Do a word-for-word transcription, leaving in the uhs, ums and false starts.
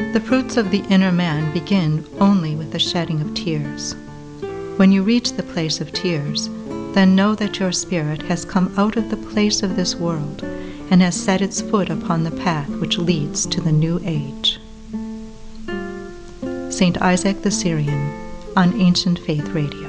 The fruits of the inner man begin only with the shedding of tears. When you reach the place of tears, then know that your spirit has come out of the place of this world and has set its foot upon the path which leads to the new age. Saint Isaac the Syrian on Ancient Faith Radio.